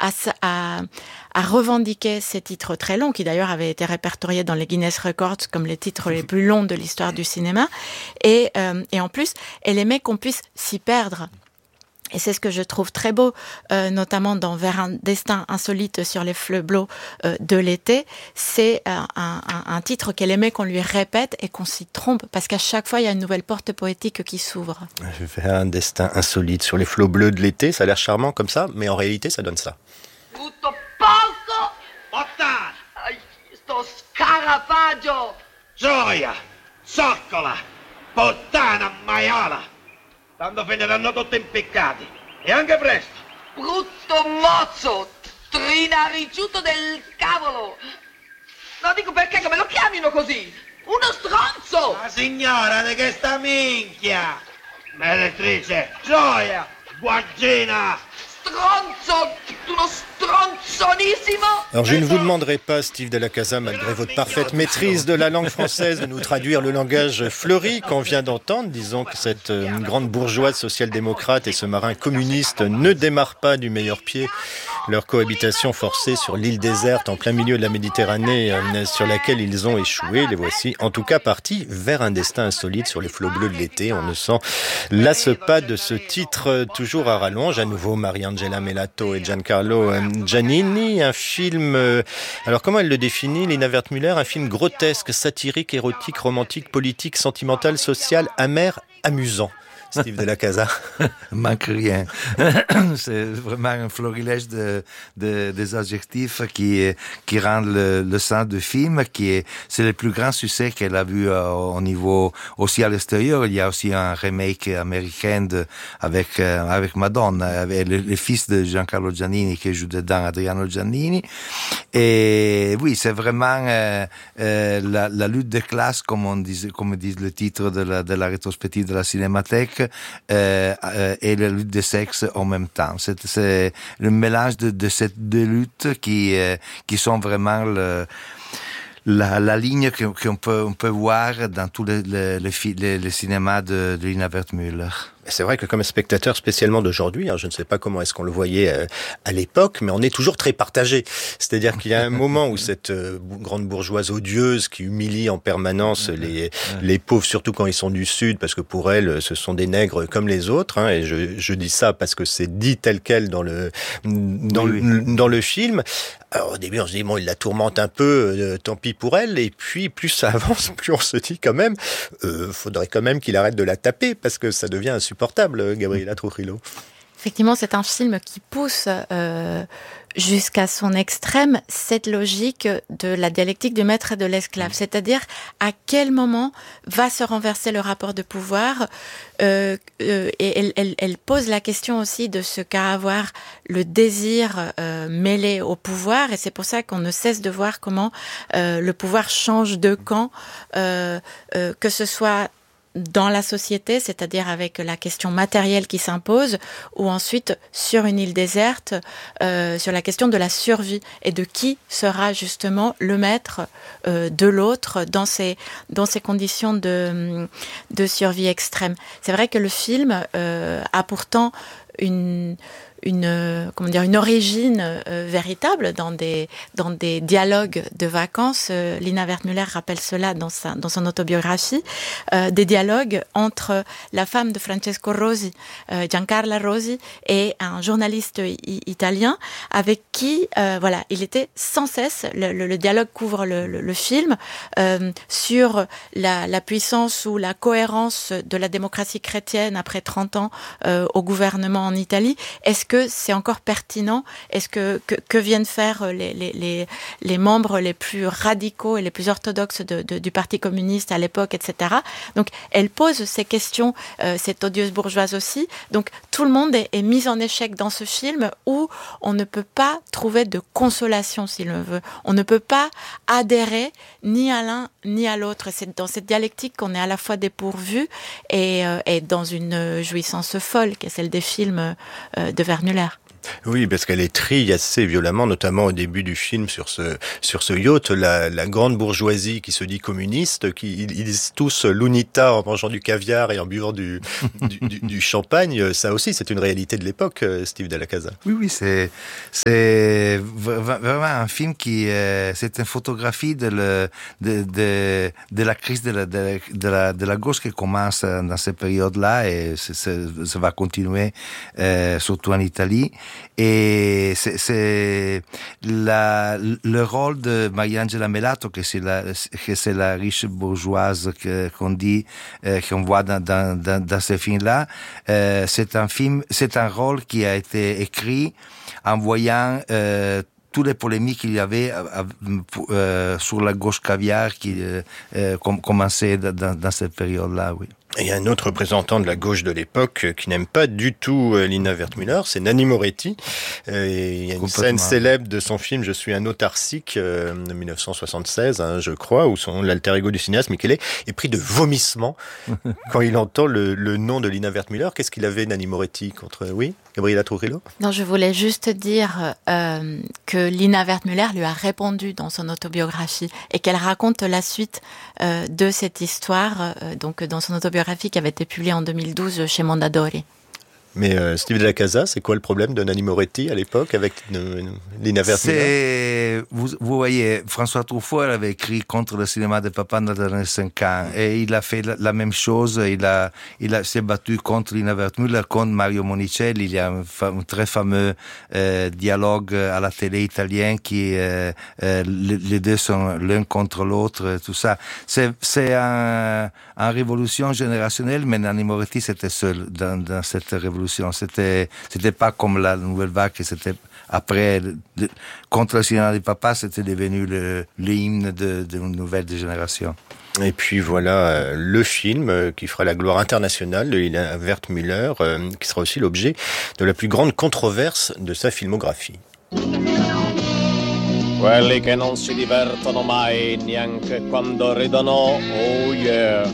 à revendiquer ces titres très longs, qui d'ailleurs avaient été répertoriés dans les Guinness Records comme les titres les plus longs de l'histoire du cinéma, et en plus, elle aimait qu'on puisse s'y perdre. Et c'est ce que je trouve très beau, notamment dans Vers un destin insolite sur les flots de l'été. C'est un titre qu'elle aimait qu'on lui répète et qu'on s'y trompe, parce qu'à chaque fois, il y a une nouvelle porte poétique qui s'ouvre. Vers un destin insolite sur les flots bleus de l'été, ça a l'air charmant comme ça, mais en réalité, ça donne ça. Tutto poco! Ottana! Sto scarafaggio! Gioia! Zoccola! Puttana maiala! Tanto finiranno tutti impiccati. E anche presto. Brutto mozzo! Trinariciuto del cavolo! No, dico perché che me lo chiamino così? Uno stronzo! La signora di che sta minchia! Meretrice! Gioia! Guagina! Stronzo! Uno stronzonissimo! Alors je ne vous demanderai pas, Steve Della Casa, malgré votre parfaite maîtrise de la langue française, de nous traduire le langage fleuri qu'on vient d'entendre. Disons que cette grande bourgeoise social-démocrate et ce marin communiste ne démarrent pas du meilleur pied leur cohabitation forcée sur l'île déserte en plein milieu de la Méditerranée sur laquelle ils ont échoué. Les voici en tout cas partis vers un destin insolite sur les flots bleus de l'été. On ne s'en lasse pas de ce titre toujours à rallonge. À nouveau Mariangela Melato et Giancarlo Giannini, un film, alors comment elle le définit, Lina Wertmüller, un film grotesque, satirique, érotique, romantique, politique, sentimental, social, amer, amusant. Steve Della Casa. Manque rien. C'est vraiment un florilège des adjectifs qui rendent le sens du film, c'est le plus grand succès qu'elle a vu au niveau aussi à l'extérieur. Il y a aussi un remake américain avec Madonna, avec le fils de Giancarlo Giannini qui joue dedans, Adriano Giannini. Et oui, c'est vraiment la lutte des classes, comme dit le titre de la rétrospective de la Cinémathèque, et la lutte des sexes en même temps. C'est le mélange de ces deux luttes qui sont vraiment la ligne qu'on peut voir dans tous les cinémas de Lina Wertmüller. C'est vrai que comme spectateur spécialement d'aujourd'hui, je ne sais pas comment est-ce qu'on le voyait à l'époque, mais on est toujours très partagé. C'est-à-dire qu'il y a un moment où cette grande bourgeoise odieuse qui humilie en permanence les pauvres, surtout quand ils sont du Sud, parce que pour elle, ce sont des nègres comme les autres, et je dis ça parce que c'est dit tel quel dans le film. Alors au début, on se dit, bon, il la tourmente un peu, tant pis pour elle, et puis plus ça avance, plus on se dit quand même, faudrait quand même qu'il arrête de la taper, parce que ça devient insupportable, Gabriela Trujillo. Effectivement, c'est un film qui pousse jusqu'à son extrême cette logique de la dialectique du maître et de l'esclave. C'est-à-dire à quel moment va se renverser le rapport de pouvoir. Et elle pose la question aussi de ce qu'a à avoir le désir mêlé au pouvoir. Et c'est pour ça qu'on ne cesse de voir comment le pouvoir change de camp, que ce soit dans la société, c'est-à-dire avec la question matérielle qui s'impose, ou ensuite sur une île déserte, sur la question de la survie et de qui sera justement le maître de l'autre dans ces conditions de survie extrême. C'est vrai que le film a pourtant une origine véritable dans des dialogues de vacances. Lina Wertmüller rappelle cela dans son autobiographie, des dialogues entre la femme de Francesco Rosi, Giancarla Rosi, et un journaliste italien avec qui, il était sans cesse, le dialogue couvre le film, sur la puissance ou la cohérence de la démocratie chrétienne après 30 ans au gouvernement en Italie. Est-ce que c'est encore pertinent? Est-ce que viennent faire les membres les plus radicaux et les plus orthodoxes du Parti communiste à l'époque, etc. Donc, elle pose ces questions, cette odieuse bourgeoise aussi. Donc, tout le monde est mis en échec dans ce film où on ne peut pas trouver de consolation, s'il le veut. On ne peut pas adhérer ni à l'un ni à l'autre. C'est dans cette dialectique qu'on est à la fois dépourvu et dans une jouissance folle, qui est celle des films de Wertmüller. Oui, parce qu'elle étrille assez violemment, notamment au début du film sur ce yacht, la grande bourgeoisie qui se dit communiste, ils disent tous l'unita en mangeant du caviar et en buvant du champagne. Ça aussi, c'est une réalité de l'époque, Steve Dalla Casa. Oui, c'est vraiment un film qui c'est une photographie de la crise de la gauche qui commence dans cette période-là et ça va continuer surtout en Italie. Et c'est le rôle de Mariangela Melato, que c'est la riche bourgeoise qu'on dit, qu'on voit dans ce film-là. C'est un rôle qui a été écrit en voyant toutes les polémiques qu'il y avait sur la gauche caviar qui commençait dans cette période-là, oui. Et il y a un autre représentant de la gauche de l'époque qui n'aime pas du tout Lina Wertmüller, c'est Nanni Moretti. Et il y a une scène célèbre de son film « Je suis un autarcique » de 1976, je crois, où l'alter ego du cinéaste, Michele, est pris de vomissements quand il entend le nom de Lina Wertmüller. Qu'est-ce qu'il avait, Nanni Moretti, contre... Oui, Gabriella Trujillo? Non, je voulais juste dire que Lina Wertmüller lui a répondu dans son autobiographie et qu'elle raconte la suite de cette histoire, donc dans son autobiographie qui avait été publiée en 2012 chez Mondadori. Mais Steve Dalla Casa, c'est quoi le problème de Nanni Moretti à l'époque avec Lina Wertmüller? Vous voyez, François Truffaut avait écrit contre le cinéma de papa dans les derniers 5 ans et il a fait la même chose. Il s'est battu contre Lina Wertmüller, contre Mario Monicelli. Il y a un très fameux dialogue à la télé italienne qui les deux sont l'un contre l'autre, tout ça. C'est une révolution générationnelle, mais Nanni Moretti c'était seul dans cette révolution. C'était pas comme la nouvelle vague, c'était après, contre le cinéma du papa, c'était devenu l'hymne d'une nouvelle génération. Et puis voilà le film qui fera la gloire internationale de Lina Wertmüller, qui sera aussi l'objet de la plus grande controverse de sa filmographie. Quelli che non si divertono mai neanche quando ridono, oh yeah.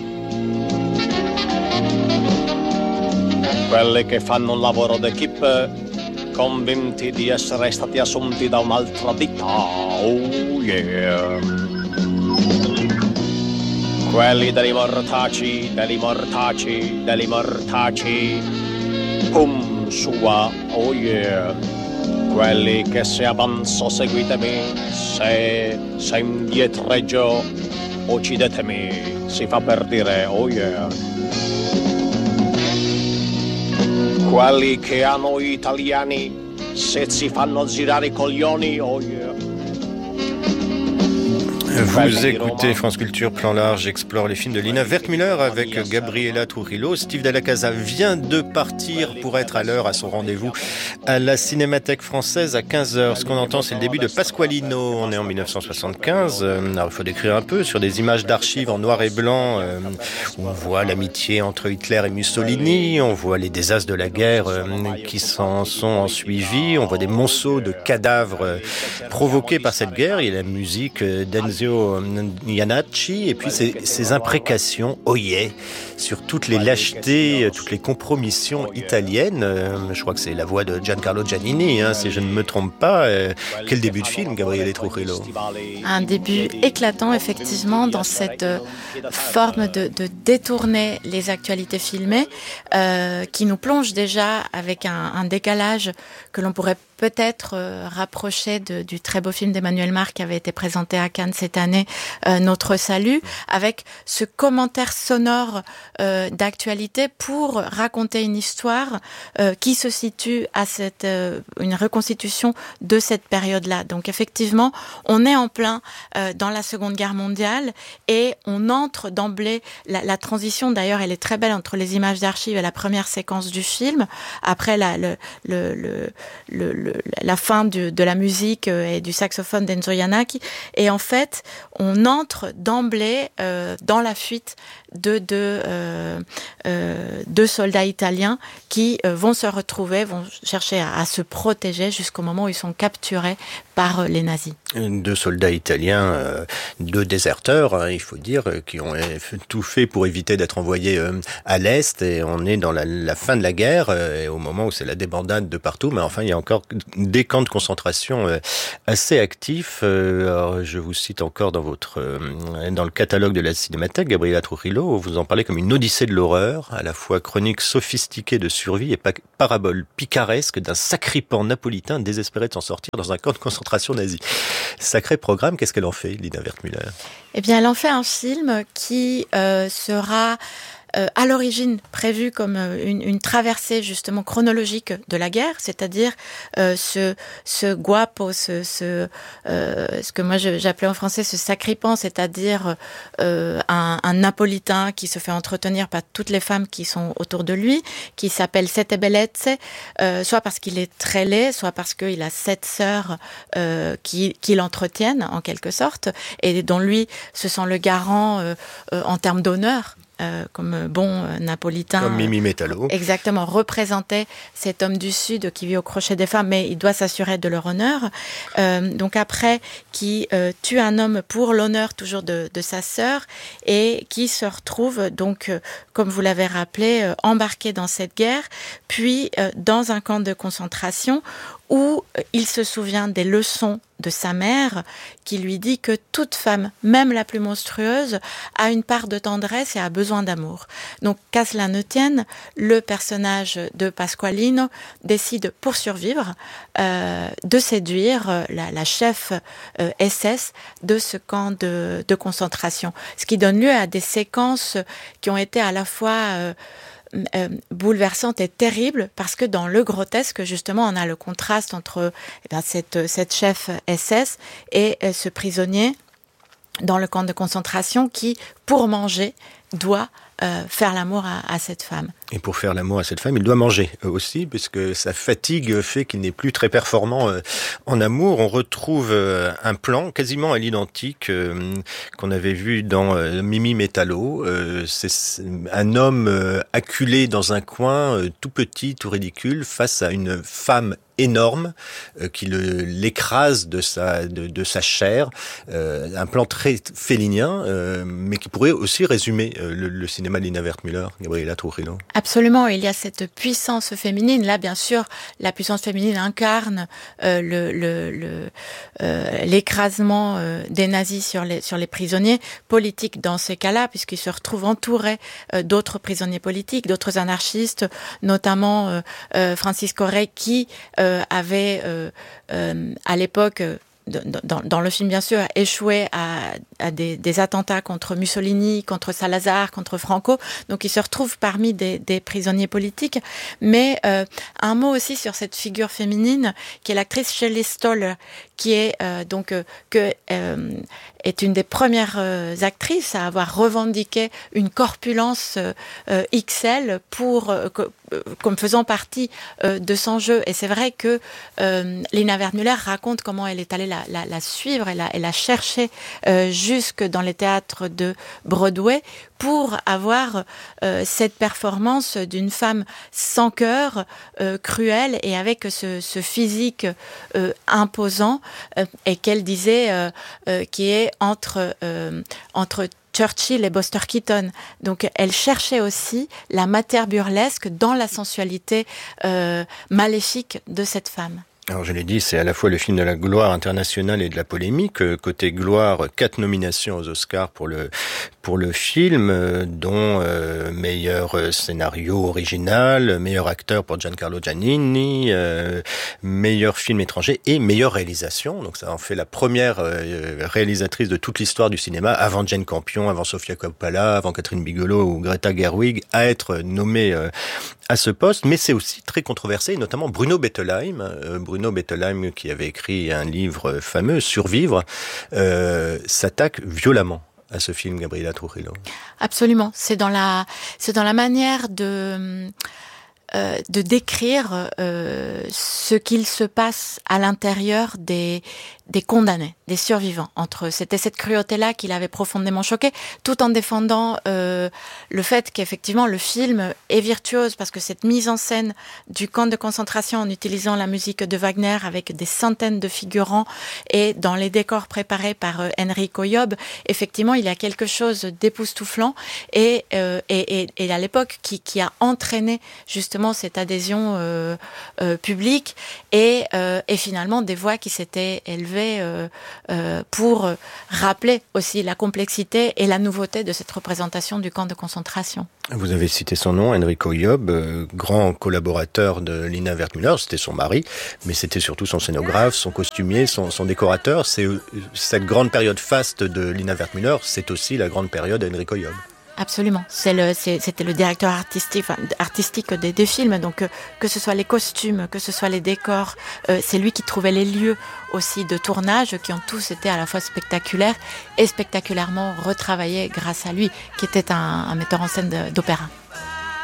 Quelli che fanno un lavoro d'equipe, convinti di essere stati assunti da un'altra ditta, oh yeah. Quelli degli mortaci, pum sua, oh yeah. Quelli che se avanzo seguitemi, se indietreggio uccidetemi, si fa per dire, oh yeah. Quelli che hanno gli italiani, se si fanno girare i coglioni, oh yeah. Vous écoutez France Culture, Plan Large explore les films de Lina Wertmüller avec Gabriella Trujillo. Steve Dalla Casa vient de partir pour être à l'heure à son rendez-vous à la Cinémathèque française à 15h. Ce qu'on entend, c'est le début de Pasqualino. On est en 1975. Alors, il faut décrire un peu sur des images d'archives en noir et blanc où on voit l'amitié entre Hitler et Mussolini. On voit les désastres de la guerre qui s'en sont suivis. On voit des monceaux de cadavres provoqués par cette guerre. Il y a la musique d'Enzio Jannacci et puis ces imprécations, oh yeah, sur toutes les lâchetés, toutes les compromissions italiennes. Je crois que c'est la voix de Giancarlo Giannini, si je ne me trompe pas. Quel début de film, Gabriella Trujillo? Un début éclatant, effectivement, dans cette forme de détourner les actualités filmées, qui nous plonge déjà avec un décalage que l'on pourrait peut-être rapprocher du très beau film d'Emmanuel Mar qui avait été présenté à Cannes cette année, Notre Salut, avec ce commentaire sonore d'actualité pour raconter une histoire qui se situe à une reconstitution de cette période-là. Donc effectivement, on est en plein dans la Seconde Guerre mondiale et on entre d'emblée, la transition d'ailleurs elle est très belle entre les images d'archives et la première séquence du film. Après le la fin de la musique et du saxophone d'Enzo Jannacci. Et en fait, on entre d'emblée dans la fuite de deux soldats italiens qui vont se retrouver, vont chercher à se protéger jusqu'au moment où ils sont capturés par les nazis. 2 soldats italiens, 2 déserteurs, hein, il faut dire, qui ont tout fait pour éviter d'être envoyés à l'Est, et on est dans la fin de la guerre, et au moment où c'est la débandade de partout, mais enfin il y a encore des camps de concentration assez actifs. Alors, je vous cite encore dans le catalogue de la Cinémathèque, Gabriela Trujillo, vous en parlez comme une odyssée de l'horreur, à la fois chronique sophistiquée de survie et parabole picaresque d'un sacripant napolitain désespéré de s'en sortir dans un camp de concentration nazi. Sacré programme, qu'est-ce qu'elle en fait, Lina Wertmüller ? Eh bien, elle en fait un film qui sera à l'origine prévu comme une traversée justement chronologique de la guerre, c'est-à-dire ce guapo, ce que moi j'appelais en français ce sacripant, c'est-à-dire un napolitain qui se fait entretenir par toutes les femmes qui sont autour de lui, qui s'appelle Sette Bellezze, soit parce qu'il est très laid, soit parce qu'il a 7 sœurs qui l'entretiennent en quelque sorte, et dont lui se sent le garant en termes d'honneur. Comme bon napolitain. Comme Mimi Metallo. Exactement, représentait cet homme du Sud qui vit au crochet des femmes, mais il doit s'assurer de leur honneur. Donc après, qui tue un homme pour l'honneur toujours de sa sœur, et qui se retrouve donc, comme vous l'avez rappelé, embarqué dans cette guerre, puis dans un camp de concentration où il se souvient des leçons de sa mère, qui lui dit que toute femme, même la plus monstrueuse, a une part de tendresse et a besoin d'amour. Donc, qu'à cela ne tienne, le personnage de Pasqualino décide, pour survivre, de séduire la chef SS de ce camp de concentration. Ce qui donne lieu à des séquences qui ont été à la fois bouleversante et terrible, parce que dans le grotesque, justement, on a le contraste entre cette chef SS et ce prisonnier dans le camp de concentration qui, pour manger, doit faire l'amour à cette femme. Et pour faire l'amour à cette femme, il doit manger aussi, puisque sa fatigue fait qu'il n'est plus très performant en amour. On retrouve un plan quasiment à l'identique qu'on avait vu dans Mimi Metallo. C'est un homme acculé dans un coin, tout petit, tout ridicule, face à une femme énorme qui l'écrase de sa chair. Un plan très félinien, mais qui pourrait aussi résumer le cinéma de Lina Wertmüller, Gabriela Trujillo. Absolument, il y a cette puissance féminine. Là, bien sûr, la puissance féminine incarne l'écrasement des nazis sur les prisonniers politiques dans ces cas-là, puisqu'ils se retrouvent entourés d'autres prisonniers politiques, d'autres anarchistes, notamment Francisco Rey, qui avait à l'époque, dans le film bien sûr, échoué à des attentats contre Mussolini, contre Salazar, contre Franco. Donc il se retrouve parmi des prisonniers politiques. Mais un mot aussi sur cette figure féminine qui est l'actrice Shelley Stoller, qui est est une des premières actrices à avoir revendiqué une corpulence XL comme faisant partie de son jeu. Et c'est vrai que Lina Wertmüller raconte comment elle est allée la suivre et la chercher jusque dans les théâtres de Broadway pour avoir cette performance d'une femme sans cœur, cruelle, et avec ce physique imposant, et qu'elle disait qui est entre Churchill et Buster Keaton. Donc elle cherchait aussi la matière burlesque dans la sensualité maléfique de cette femme. Alors je l'ai dit, c'est à la fois le film de la gloire internationale et de la polémique. Côté gloire, 4 nominations aux Oscars pour le film, dont meilleur scénario original, meilleur acteur pour Giancarlo Giannini, meilleur film étranger et meilleure réalisation. Donc ça en fait la première réalisatrice de toute l'histoire du cinéma, avant Jane Campion, avant Sofia Coppola, avant Catherine Bigelow ou Greta Gerwig, à être nommée à ce poste. Mais c'est aussi très controversé, notamment Bruno Bettelheim, qui avait écrit un livre fameux, Survivre, s'attaque violemment à ce film, Gabriela Trujillo. Absolument. C'est dans la manière de de décrire ce qu'il se passe à l'intérieur des condamnés, des survivants entre eux. C'était cette cruauté-là qui l'avait profondément choqué, tout en défendant le fait qu'effectivement le film est virtuose, parce que cette mise en scène du camp de concentration en utilisant la musique de Wagner avec des centaines de figurants et dans les décors préparés par Enrico Job, effectivement il y a quelque chose d'époustouflant et à l'époque qui a entraîné justement cette adhésion publique et finalement des voix qui s'étaient élevées pour rappeler aussi la complexité et la nouveauté de cette représentation du camp de concentration. Vous avez cité son nom, Enrico Job, grand collaborateur de Lina Wertmüller, c'était son mari, mais c'était surtout son scénographe, son costumier, son décorateur. C'est cette grande période faste de Lina Wertmüller, c'est aussi la grande période d'Enrico Job. Absolument. C'était le directeur artistique des films. Donc, que ce soit les costumes, que ce soit les décors, c'est lui qui trouvait les lieux aussi de tournage qui ont tous été à la fois spectaculaires et spectaculairement retravaillés grâce à lui, qui était un metteur en scène d'opéra.